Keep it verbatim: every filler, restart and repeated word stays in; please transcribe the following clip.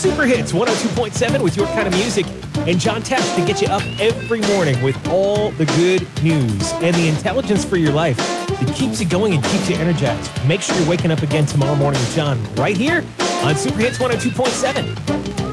Super Hits one oh two point seven with your kind of music, and John Tesh to get you up every morning with all the good news and the intelligence for your life that keeps you going and keeps you energized. Make sure you're waking up again tomorrow morning with John right here on Super Hits one oh two point seven.